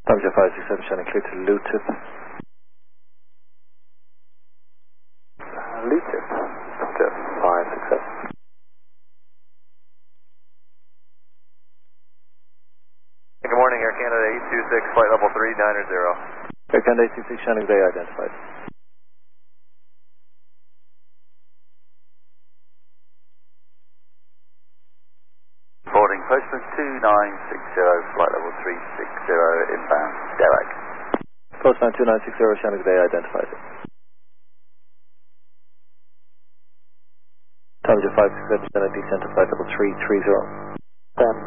Tommy 567 Shannon clear to Luton. Luton. Roger, 567. Good morning, Air Canada 826, flight level 390. Air Canada 826 Shannon Bay identified. Boarding postman 2960, flight level 360, inbound, Derek. Postman 2960 Shannon Bay identified. Tommy 567 Shannon descent to flight level 330.